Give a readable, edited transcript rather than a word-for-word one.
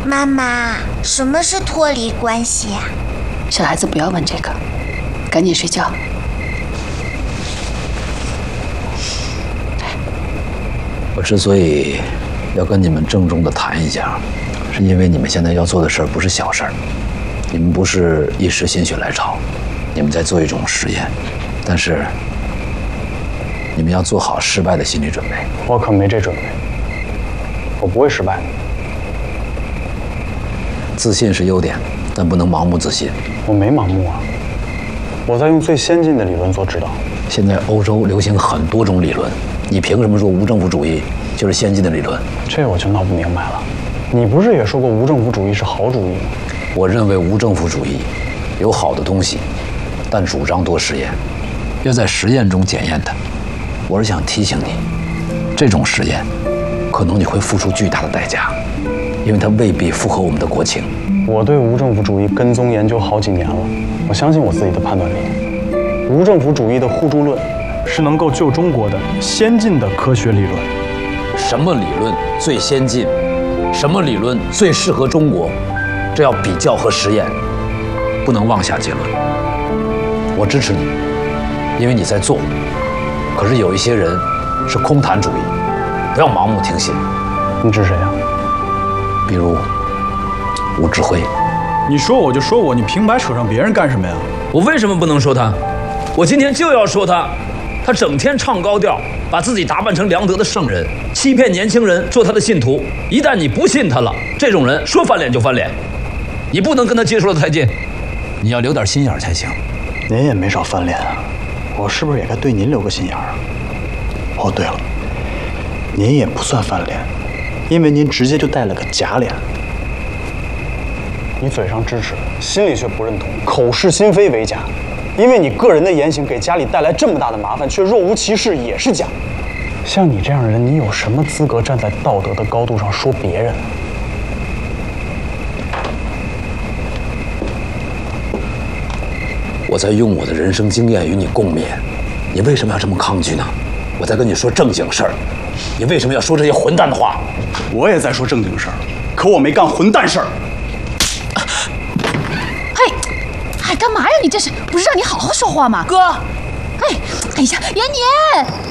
妈妈，什么是脱离关系呀？ 小孩子不要问这个，赶紧睡觉。 我之所以要跟你们郑重地谈一下，是因为你们现在要做的事儿不是小事儿，你们不是一时心血来潮，你们在做一种实验，但是你们要做好失败的心理准备。 我可没这准备，我不会失败的。 自信是优点，但不能盲目自信。 我没盲目啊，我在用最先进的理论做指导。 现在欧洲流行很多种理论，你凭什么说无政府主义就是先进的理论？ 这我就闹不明白了。你不是也说过无政府主义是好主义吗？ 我认为无政府主义有好的东西，但主张多实验，要在实验中检验它。我是想提醒你，这种实验可能你会付出巨大的代价，因为它未必符合我们的国情。 我对无政府主义跟踪研究好几年了，我相信我自己的判断力。无政府主义的互助论是能够救中国的先进的科学理论。 什么理论最先进？什么理论最适合中国？这要比较和实验，不能妄下结论。我支持你，因为你在做。可是有一些人是空谈主义，不要盲目听信。 你指谁呀？ 比如吴志辉。 你说我就说我，你平白扯上别人干什么呀？ 我为什么不能说他？我今天就要说他，他整天唱高调，把自己打扮成良德的圣人，欺骗年轻人做他的信徒。一旦你不信他了，这种人说翻脸就翻脸，你不能跟他接触的太近，你要留点心眼才行。 您也没少翻脸啊，我是不是也该对您留个心眼啊？哦，对了，您也不算翻脸，因为您直接就带了个假脸。你嘴上支持，心里却不认同，口是心非为假。因为你个人的言行给家里带来这么大的麻烦，却若无其事，也是假。像你这样的人，你有什么资格站在道德的高度上说别人？ 我在用我的人生经验与你共勉，你为什么要这么抗拒呢？我在跟你说正经事儿，你为什么要说这些混蛋的话？ 我也在说正经事儿，可我没干混蛋事儿。 哎，干嘛呀？你这是不是让你好好说话吗？ 哥， 哎呀，妍妍。